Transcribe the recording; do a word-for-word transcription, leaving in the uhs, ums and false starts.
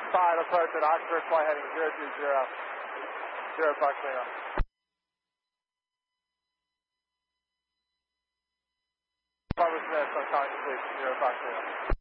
five approach at Oxford, flight heading zero two zero, zero Fox Lima. Barbara Smith, I'm calling complete, zero Fox Lima.